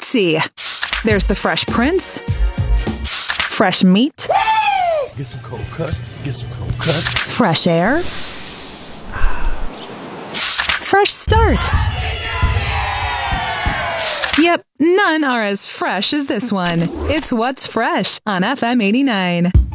Let's see. There's the Fresh Prince, fresh meat, Get some cold cuts. Get some cold cuts. fresh air, fresh start. Yep, none are as fresh as this one. It's What's Fresh on FM 89.